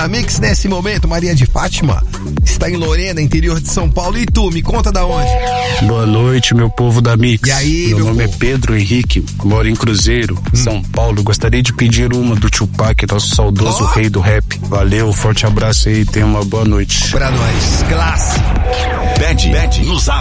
A Mix nesse momento, Maria de Fátima, está em Lorena, interior de São Paulo. E tu, me conta da onde? Boa noite, meu povo da Mix. E aí, meu nome povo? é Pedro Henrique, moro em Cruzeiro, São Paulo. Gostaria de pedir uma do Tupac, nosso saudoso rei do rap. Valeu, forte abraço aí, tenha uma boa noite. Pra nós, classe. Pede no Zap.